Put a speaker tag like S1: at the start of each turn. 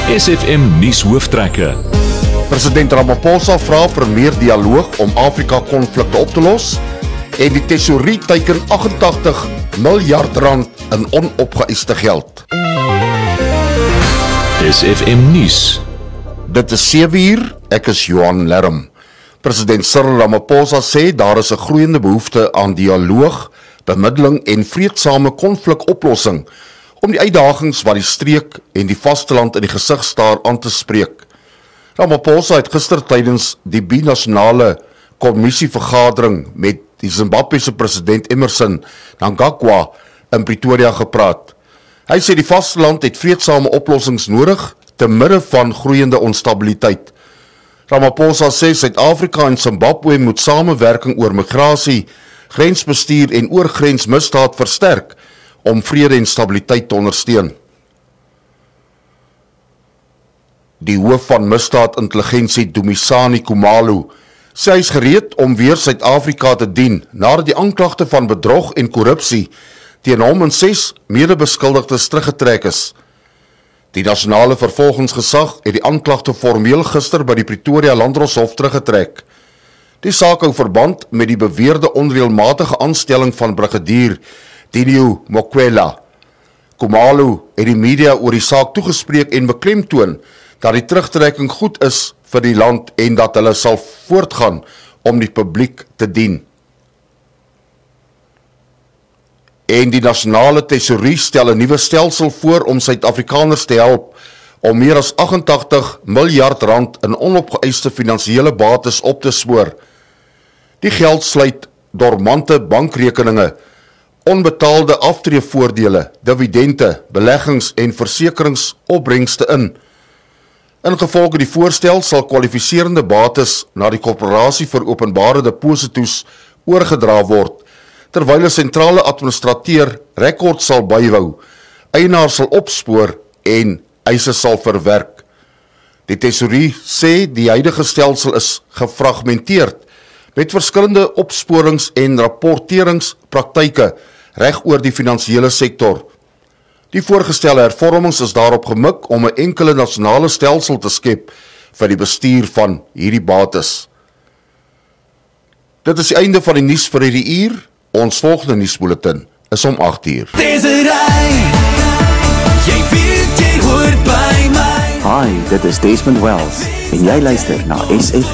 S1: SFM nuus hooftrekke.
S2: President Ramaphosa vra vir meer dialoog om Afrika-konflikte op te los en die tesourie teiken 88 miljard rand in onopgeëiste geld.
S1: SFM nuus.
S2: Dit is 7 uur, ek is Johan Lerm. President Cyril Ramaphosa sê daar is 'n groeiende behoefte aan dialoog, bemiddeling en vreedsame konflikoplossing om die uitdagings wat die streek en die vasteland in die gesig staar aan te spreek. Ramaphosa het gister tydens die binasionale kommissievergadering met die Zimbabwese president Emmerson Mnangagwa in Pretoria gepraat. Hy sê die vasteland het vreedsame oplossings nodig te midde van groeiende onstabiliteit. Ramaphosa sê Suid-Afrika en Zimbabwe moet samewerking oor migrasie, grensbestuur en oorgrensmisdaad versterk om vrede en stabiliteit te ondersteun. Die hoof van misdaadintelligensie Dumisani Khumalo sê hy is gereed om weer Suid-Afrika te dien nadat die aanklagte van bedrog en korrupsie teen hom en 6 medebeskuldigdes teruggetrek is. Die nasionale vervolgingsgesag het die aanklagte formeel gister by die Pretoria Landdroshof teruggetrek. Die saak hou verband met die beweerde onreëlmatige aanstelling van brigadier Dineo Mokwela. Khumalo het die media oor die saak toegespreek en beklemtoon dat die terugtrekking goed is vir die land en dat hulle sal voortgaan om die publiek te dien. En die nasionale tesourie stel 'n nuwe stelsel voor om Suid-Afrikaners te help om meer as 88 miljard rand in onopgeëiste finansiële bates op te spoor. Die geld sluit dormante bankrekeninge, onbetaalde aftreevoordele, dividende, beleggings en versekeringsopbrengste in. Ingevolge die voorstel sal kwalifiserende bates na die Korporasie vir Openbare Deposito's oorgedra word, terwyl 'n sentrale administrateur rekords sal byhou, eienaars sal opspoor en eise sal verwerk. Die tesourie sê die huidige stelsel is gefragmenteerd met verskillende opsporings- en rapporteringspraktyke reg oor die finansiële sektor. Die voorgestelde hervormings is daarop gemik om 'n enkele nasionale stelsel te skep vir die bestuur van hierdie bates. Dit is die einde van die nuus vir hierdie uur. Ons volgende nuusbulletin is om 8 uur.
S3: Hi, dit is Desmond Wells en jy luister na SFM.